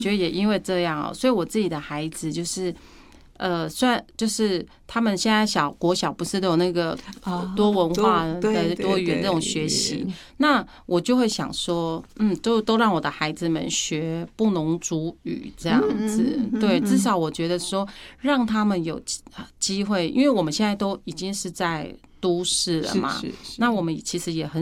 觉得也因为这样所以我自己的孩子就是虽然就是他们现在国小不是都有那个多文化的多语言这种学习，那我就会想说，都让我的孩子们学布农族语这样子，对，至少我觉得说让他们有机会，因为我们现在都已经是在都市了嘛，那我们其实也很